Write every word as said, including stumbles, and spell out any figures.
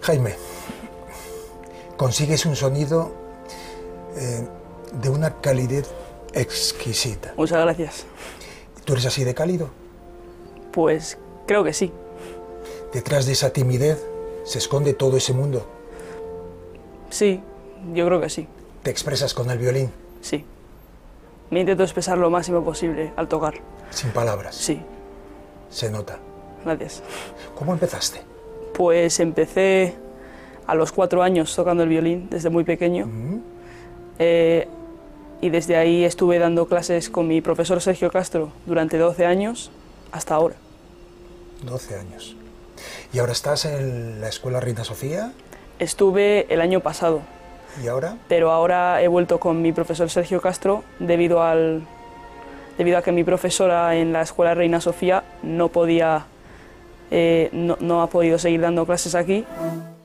Jaime, consigues un sonido eh, de una calidez exquisita. Muchas gracias. ¿Tú eres así de cálido? Pues creo que sí. Detrás de esa timidez se esconde todo ese mundo. Sí, yo creo que sí. ¿Te expresas con el violín? Sí. Me intento expresar lo máximo posible al tocar. Sin palabras. Sí. Se nota. Gracias. ¿Cómo empezaste? Pues empecé a los cuatro años tocando el violín, desde muy pequeño. ¿Mm? Eh, y desde ahí estuve dando clases con mi profesor Sergio Castro durante doce años, hasta ahora. doce años. ¿Y ahora estás en la Escuela Reina Sofía? Estuve el año pasado. ¿Y ahora? Pero ahora he vuelto con mi profesor Sergio Castro debido, al, debido a que mi profesora en la Escuela Reina Sofía no podía, eh, no, no ha podido seguir dando clases aquí.